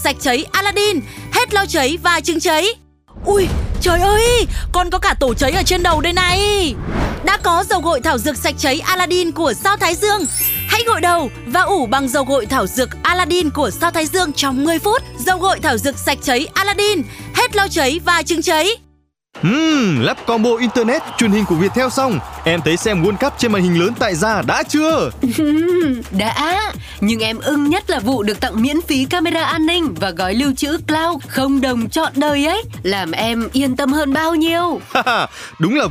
sạch cháy Aladdin, hết lo cháy và trứng cháy. Ui, trời ơi, con có cả tổ cháy ở trên đầu đây này. Đã có dầu gội thảo dược sạch cháy Aladdin của Sao Thái Dương. Hãy gội đầu và ủ bằng dầu gội thảo dược Aladdin của Sao Thái Dương trong 10 phút. Dầu gội thảo dược sạch cháy Aladdin, hết lo cháy và trứng cháy. Lắp combo internet, truyền hình của Viettel xong, em thấy xem World Cup trên màn hình lớn tại gia đã chưa? Đã, nhưng em ưng nhất là vụ được tặng miễn phí camera an ninh và gói lưu trữ cloud không đồng trọn đời ấy, làm em yên tâm hơn bao nhiêu. Đúng là